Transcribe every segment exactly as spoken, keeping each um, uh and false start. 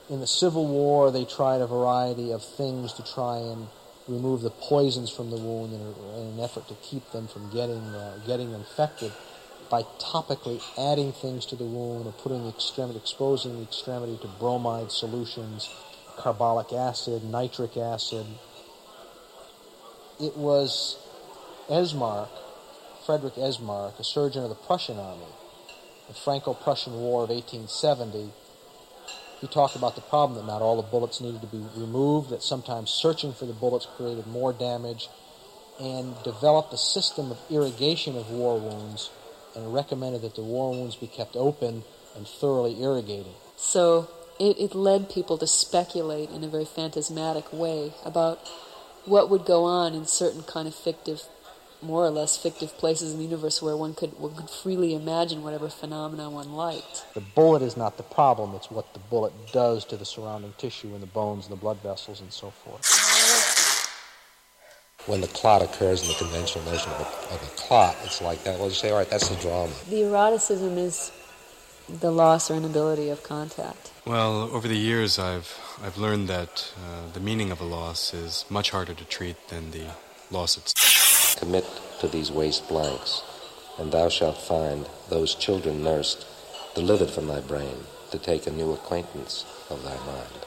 In the Civil War, they tried a variety of things to try and remove the poisons from the wound in, a, in an effort to keep them from getting uh, getting infected by topically adding things to the wound or putting the extremity, exposing the extremity to bromide solutions, carbolic acid, nitric acid. It was Esmark, Frederick Esmark, a surgeon of the Prussian army, the Franco-Prussian War of eighteen seventy. He talked about the problem that not all the bullets needed to be removed, that sometimes searching for the bullets created more damage, and developed a system of irrigation of war wounds and recommended that the war wounds be kept open and thoroughly irrigated. So it, it led people to speculate in a very phantasmatic way about what would go on in certain kind of fictive, more or less fictive places in the universe where one could one could freely imagine whatever phenomena one liked. The bullet is not the problem, it's what the bullet does to the surrounding tissue and the bones and the blood vessels and so forth. When the clot occurs in the conventional notion of a, of a clot, it's like that. Well, you say, all right, that's the drama. The eroticism is the loss or inability of contact. Well, over the years, I've I've learned that uh, the meaning of a loss is much harder to treat than the loss itself. Commit to these waste blanks, and thou shalt find those children nursed, delivered from thy brain, to take a new acquaintance of thy mind.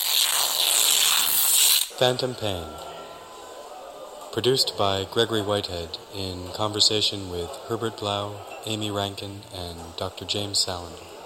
Phantom Pain. Produced by Gregory Whitehead in conversation with Herbert Blau, Amy Rankin, and Doctor James Salinger.